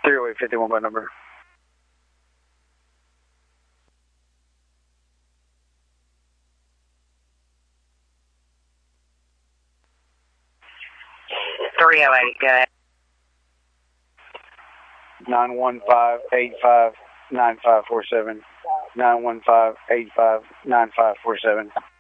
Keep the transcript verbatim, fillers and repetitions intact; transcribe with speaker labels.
Speaker 1: three oh eight fifty-one by number.
Speaker 2: three oh eight, go ahead.
Speaker 1: nine one five, eight five, nine five four seven. nine one five, eight five, nine five four seven.